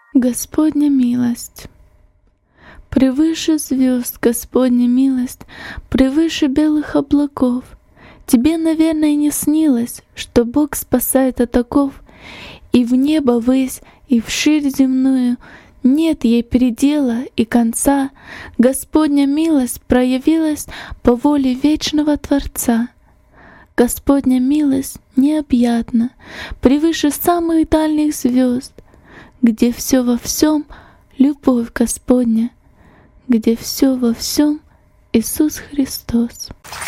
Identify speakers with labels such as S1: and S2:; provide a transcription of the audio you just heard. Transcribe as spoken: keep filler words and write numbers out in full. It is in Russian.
S1: Господня милость. Превыше звезд Господня милость, превыше белых облаков. Тебе, наверное, не снилось, что Бог спасает от оков, и в небо высь, и вширь земную нет ей предела и конца. Господня милость проявилась по воле вечного Творца. Господня милость необъятна, превыше самых дальних звезд, где все во всем любовь Господня, где все во всем Иисус Христос.